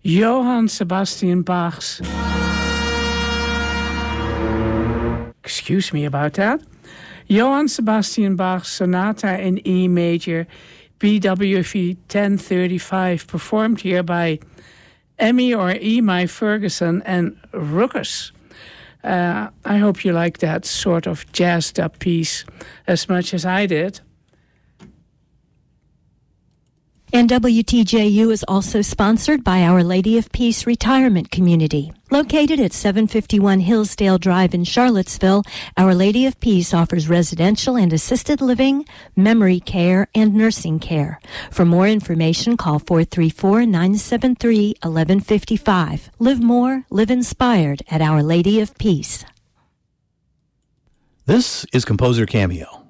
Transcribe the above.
Johann Sebastian Bach's, excuse me about that, Johann Sebastian Bach's Sonata in E major, BWV 1035, performed here by Emmy or Emai Ferguson and Ruckers. I hope you like that sort of jazzed up piece as much as I did. And WTJU is also sponsored by Our Lady of Peace Retirement Community. Located at 751 Hillsdale Drive in Charlottesville, Our Lady of Peace offers residential and assisted living, memory care, and nursing care. For more information, call 434-973-1155. Live more, live inspired at Our Lady of Peace. This is Composer Cameo.